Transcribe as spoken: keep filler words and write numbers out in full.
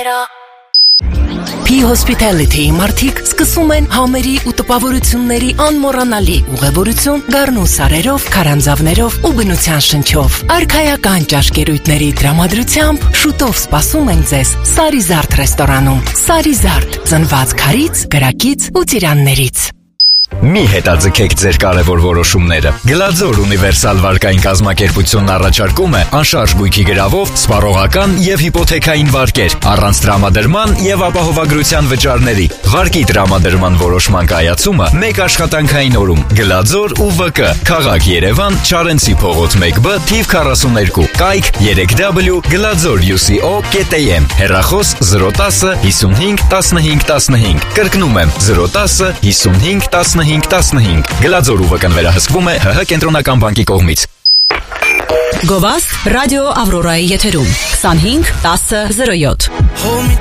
P Hospitality-ի մարդիկ սկսում են համերի ու տպավորությունների անմոռանալի ուղևորություն գառնու սարերով, քարանձավներով ու բնության շնչով։ Արքայական ճաշկերույթների տրամադրությամբ շուտով սպասում են ձեզ Սարիզարդ ռեստորանում։ Սարիզարդ, ծնված քարից, գրակից ու ծիրաններից։ Մի հետաձգեք ձեր կարևոր որոշումները։ Գլաձոր ունիվերսալ վարկային կազմակերպությունն առաջարկում է անշարժ գույքի գրավով, սպառողական եւ հիպոթեքային վարկեր, առանց տրամադրման եւ ապահովագրության վճարների։ Վարկի տրամադրման որոշման կայացումը մեկ աշխատանքային օրում։ Գլաձոր ու V K, Քաղաք Երևան, Չարենցի փողոց մեկ B, թիվ քառասուններկու, կայք three w gladzor u c o dot a m, հեռախոս zero one zero fifty-five fifteen fifteen, կրկնում եմ zero one zero fifty-five fifteen fifteen, Գլաձոր ու վկն վերահսկվում է H H կենտրոնական բանկի կողմից։ Գովաստ ռադիո Ավրորայի եթերում twenty-five ten zero seven